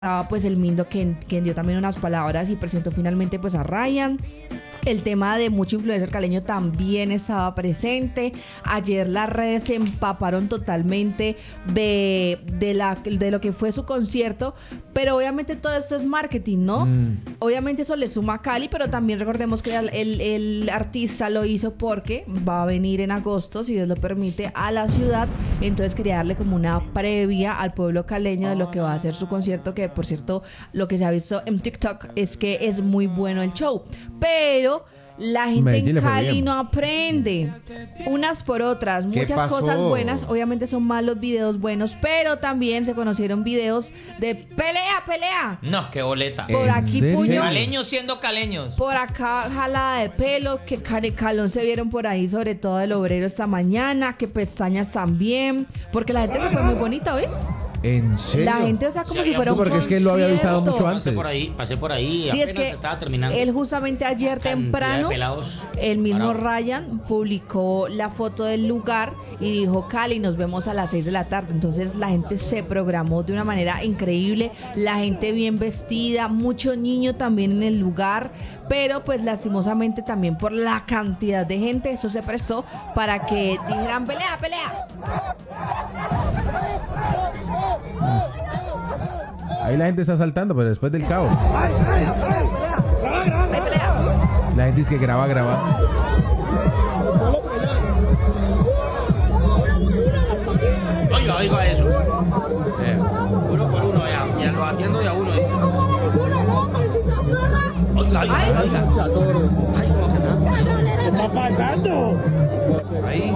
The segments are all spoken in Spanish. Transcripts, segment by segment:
pues el Mindo que dio también unas palabras y presentó finalmente pues a Ryan. El tema de mucho influencer caleño también estaba presente. Ayer las redes se empaparon totalmente de lo que fue su concierto. Pero obviamente todo esto es marketing, ¿no? Obviamente eso le suma a Cali, pero también recordemos que el artista lo hizo porque va a venir en agosto, si Dios lo permite, a la ciudad. Entonces quería darle como una previa al pueblo caleño de lo que va a ser su concierto, que por cierto, lo que se ha visto en TikTok es que es muy bueno el show. Pero la gente en Cali no aprende unas por otras, muchas cosas buenas, obviamente son malos videos buenos, pero también se conocieron videos de pelea. No, qué boleta. Por aquí puño, caleños siendo caleños. por acá jalada de pelo, que calón se vieron por ahí, sobre todo el obrero esta mañana, que pestañas también, porque la gente se fue muy bonita, ¿ves? ¿En serio? La gente, o sea, como si fuera un porque es que él lo había avisado mucho antes. Pasé por ahí, sí, apenas es que estaba terminando. él justamente ayer temprano, el mismo Ryan publicó la foto del lugar y dijo: Cali, nos vemos a las 6 de la tarde. Entonces la gente se programó de una manera increíble, la gente bien vestida, mucho niño también en el lugar, pero pues lastimosamente también por la cantidad de gente, eso se prestó para que dijeran pelea. Ahí la gente está saltando, pero después del caos. La gente dice que graba. Oiga eso. Uno por uno, ya lo atiendo de a uno. Oiga. Ay, ¿cómo que nada? ¿Qué está pasando? Ahí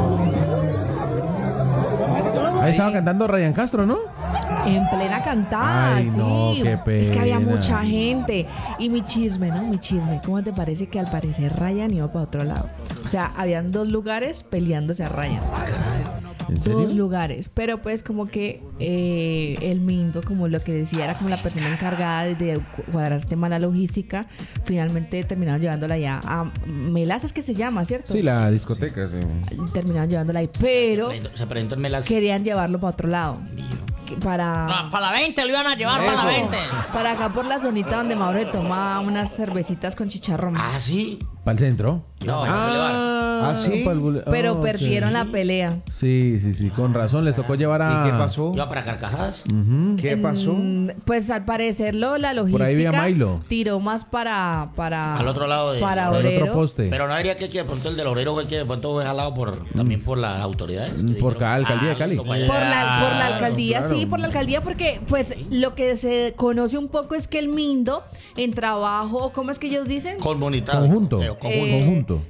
estaba cantando Ryan Castro, ¿no? En plena cantada. Ay, no, sí. qué pena. Es que había mucha gente. Y mi chisme, ¿cómo te parece que al parecer Ryan iba para otro lado? O sea, habían dos lugares peleándose a Ryan. ¿En serio? Dos lugares. Pero pues como que el Mindo, como lo que decía, era como la persona encargada de cuadrar tema de la logística. Finalmente terminaron llevándola ya a Melazas, que se llama, ¿cierto? Sí, la discoteca, sí. Terminaron llevándola ahí, pero se presentó en Melazas. querían llevarlo para otro lado. Para la 20 lo iban a llevar, para la 20. Para acá por la zonita donde Mauro se toma unas cervecitas con chicharrón. Ah, sí. ¿Para el centro? No, sí. Pero perdieron la pelea. Sí. Con razón, les tocó llevar a... ¿Y qué pasó? Iba para Carcajadas. ¿Qué pasó? Pues al parecer la logística Por ahí vi a Milo. tiró más para al otro lado para el obrero. otro poste. Pero no diría que de pronto el del obrero fue que de pronto fue jalado también por las autoridades. Por cada alcaldía de Cali. Por la alcaldía, claro. Sí, por la alcaldía, porque pues Sí. Lo que se conoce un poco es que el Mindo en trabajo, ¿cómo es que ellos dicen? Comunitario. Conjunto. Conjunto.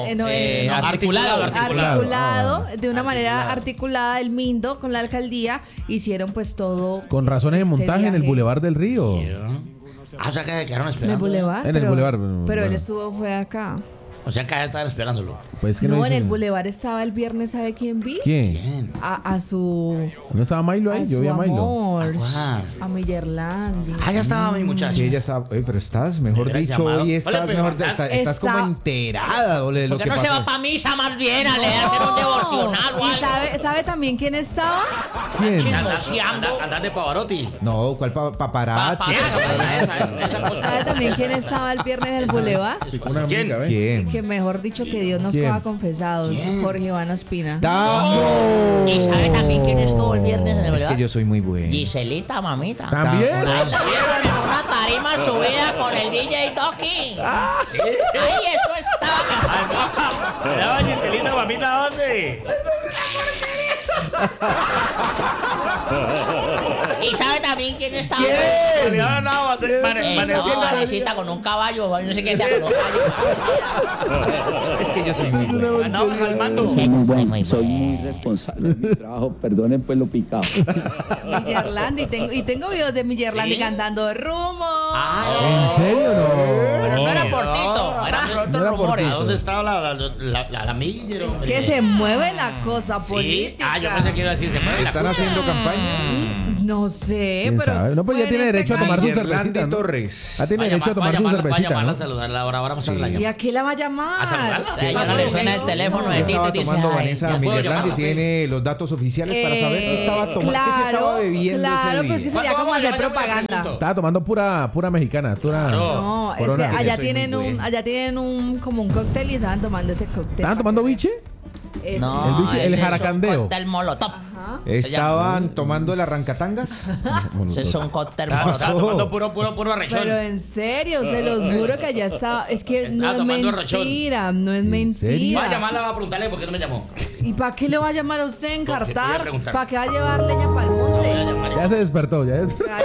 Articulado, de una Articulado. manera articulada, el Mindo con la alcaldía hicieron pues todo. Con razones de montaje en el viaje. Boulevard del Río. O sea que quedaron En el esperando. Boulevard. En el Boulevard, Pero él bueno. fue acá. O sea que ya estaban esperándolo. Pues que No, en dicen- el Boulevard estaba el viernes, ¿sabe quién vi? ¿Quién? A su... ¿No estaba Milo A ahí? Yo su vi a Milo. amor. Ah. A Millerlandi. Ya estaba mi muchacho. Sí, ella estaba... pero estás, mejor Hubiera dicho, llamado. hoy estás Ole, pero mejor... estás- Estás como enterada, ole, de lo ¿Por que qué no se pasó. va para misa más bien a leer, hacer un devocional o ¿Y algo? sabe también quién estaba? ¿Quién? Andar de Pavarotti. No, ¿cuál paparazzi? Esa cosa. ¿Sabe también quién estaba el viernes en el Boulevard? Una ¿Quién? amiga, ¿ves? ¿Quién? Que mejor dicho que Dios nos ¿Quién? coja confesados. Jorge Iván Ospina. ¿Y sabe también quién estuvo el viernes en el Es Boulevard? que yo soy muy bueno. Giselita, mamita. ¿También? Ay, la vieron en una tarima subida con el DJ Toki. ¿Sí? Ay, eso estaba. ¿Era Giselita, mamita, dónde? ¿Y sabe también quién estaba? Estaba Vanesita con un caballo, no sé qué sea con un caballo. Es que yo soy muy bueno. Andaba calmando. Soy muy responsable en mi trabajo, perdonen pues lo picado. Millerlandi. Y tengo videos de Millerlandi ¿Sí? cantando Rumor. ¿En serio no? Pero no era por Tito, eran por otros era por rumores. Tito. ¿Dónde estaba la Miller, hombre? Que se mueve la cosa Sí. política. Yo pensé que iba a decir se mueve la ¿Están cosa. haciendo campaña? No sé, ¿Quién pero... sabe? No, pues ya en tiene este derecho a tomar caso- su cervecita, ¿no? Torres. Ya tiene derecho a tomar su Va a cervecita, llamarla a ¿no? saludarla ahora. Vamos a la ¿Y llamada. a qué la va a llamar? ¿A saludarla? A ella no le suena el teléfono de Tito Estaba y dice, tomando ay, Vanessa ¿ya puedo Millerlandi, llamarla? tiene los datos oficiales para saber qué estaba tomando, qué se estaba bebiendo claro, ese pues que día. sería como hacer propaganda. Estaba tomando pura mexicana, pura No, es que Corona. allá soy tienen muy bueno. allá tienen como un cóctel y estaban tomando ese cóctel. ¿Estaban tomando biche? Eso. no, El biche- el ese jaracandeo. Es un cóctel molotov. Ajá. Estaban tomando el arrancatangas. Ese es un cóctel Estaba molotov. tomando puro arrechón. Pero en serio, se los juro que allá está. Es que no Estaba es tomando arrechón. mentira, no es serio? Va a mentira. llamarla, va a preguntarle por qué no me llamó. ¿Y para qué le va a llamar a usted a Porque voy a encartar? preguntar. ¿Para qué va a llevar leña para el Voy a monte? llamar. Ya se despertó, ya es. Ay,